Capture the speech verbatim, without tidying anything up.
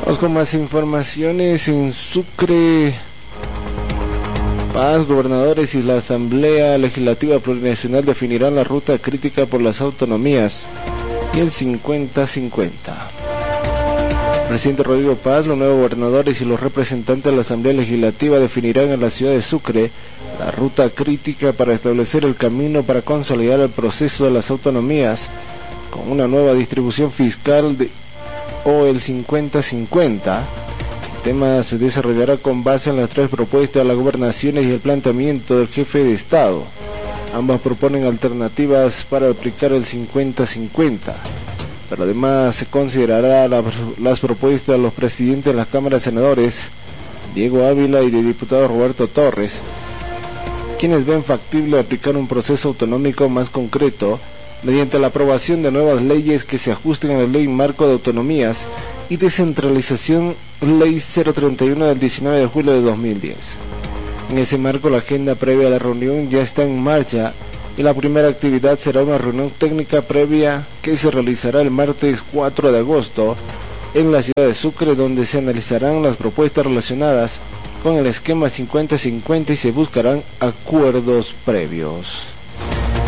Vamos con más informaciones. En Sucre, Paz, gobernadores y la Asamblea Legislativa Plurinacional definirán la ruta crítica por las autonomías y el cincuenta cincuenta. Presidente Rodrigo Paz, los nuevos gobernadores y los representantes de la Asamblea Legislativa definirán en la ciudad de Sucre la ruta crítica para establecer el camino para consolidar el proceso de las autonomías con una nueva distribución fiscal de, o el cincuenta cincuenta. El tema se desarrollará con base en las tres propuestas de las gobernaciones y el planteamiento del jefe de Estado. Ambas proponen alternativas para aplicar el cincuenta cincuenta. Pero además se considerará la, las propuestas de los presidentes de las cámaras de senadores, Diego Ávila, y del diputado Roberto Torres, quienes ven factible aplicar un proceso autonómico más concreto mediante la aprobación de nuevas leyes que se ajusten a la Ley Marco de Autonomías y Descentralización, Ley cero treinta y uno del diecinueve de julio de dos mil diez. En ese marco, la agenda previa a la reunión ya está en marcha, y la primera actividad será una reunión técnica previa que se realizará el martes cuatro de agosto en la ciudad de Sucre, donde se analizarán las propuestas relacionadas con el esquema cincuenta cincuenta y se buscarán acuerdos previos.